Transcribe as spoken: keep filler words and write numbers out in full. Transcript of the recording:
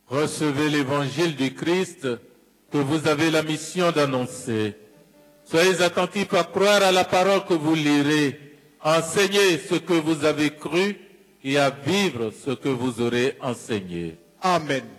Recevez l'évangile du Christ que vous avez la mission d'annoncer. Soyez attentifs à croire à la parole que vous lirez. Enseignez ce que vous avez cru et à vivre ce que vous aurez enseigné. Amen.